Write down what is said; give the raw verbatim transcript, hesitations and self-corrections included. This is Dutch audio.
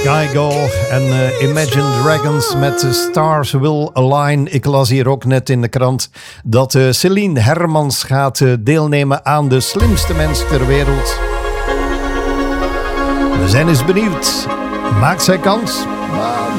Kygo en uh, Imagine Dragons met uh, Stars Will Align. Ik las hier ook net in de krant dat uh, Celine Hermans gaat uh, deelnemen aan de slimste mens ter wereld. We zijn eens benieuwd. Maakt zij kans?